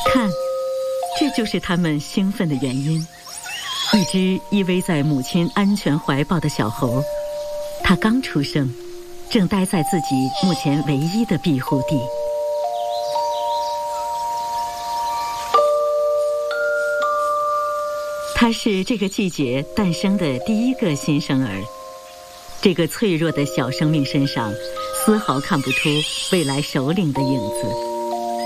看，这就是他们兴奋的原因。一只依偎在母亲安全怀抱的小猴，它刚出生，正待在自己目前唯一的庇护地。它是这个季节诞生的第一个新生儿。这个脆弱的小生命身上，丝毫看不出未来首领的影子。